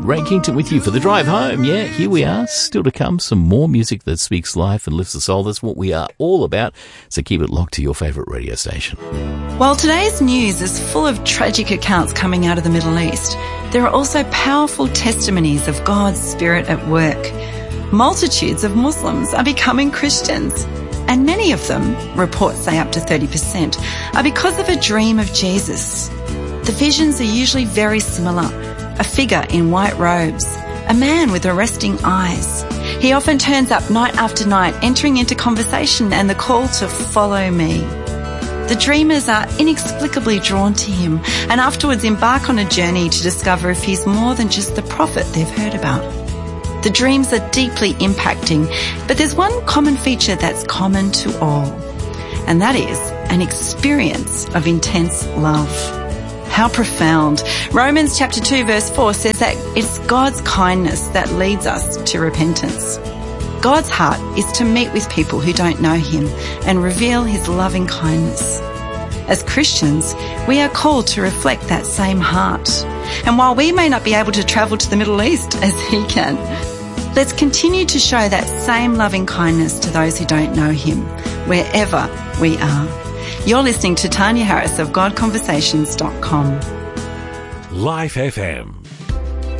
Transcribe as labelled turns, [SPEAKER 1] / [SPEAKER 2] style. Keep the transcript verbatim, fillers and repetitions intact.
[SPEAKER 1] Ray Kington with you for the drive home. Yeah, here we are. Still to come, some more music that speaks life and lifts the soul. That's what we are all about. So keep it locked to your favourite radio station.
[SPEAKER 2] While today's news is full of tragic accounts coming out of the Middle East, there are also powerful testimonies of God's Spirit at work. Multitudes of Muslims are becoming Christians, and many of them, reports say up to thirty percent, are because of a dream of Jesus. The visions are usually very similar. A figure in white robes, a man with arresting eyes. He often turns up night after night, entering into conversation and the call to follow me. The dreamers are inexplicably drawn to him and afterwards embark on a journey to discover if he's more than just the prophet they've heard about. The dreams are deeply impacting, but there's one common feature that's common to all, and that is an experience of intense love. How profound. Romans chapter two verse four says that it's God's kindness that leads us to repentance. God's heart is to meet with people who don't know him and reveal his loving kindness. As Christians, we are called to reflect that same heart. And while we may not be able to travel to the Middle East as he can, let's continue to show that same loving kindness to those who don't know him, wherever we are. You're listening to Tanya Harris of God Conversations dot com.
[SPEAKER 3] Life F M.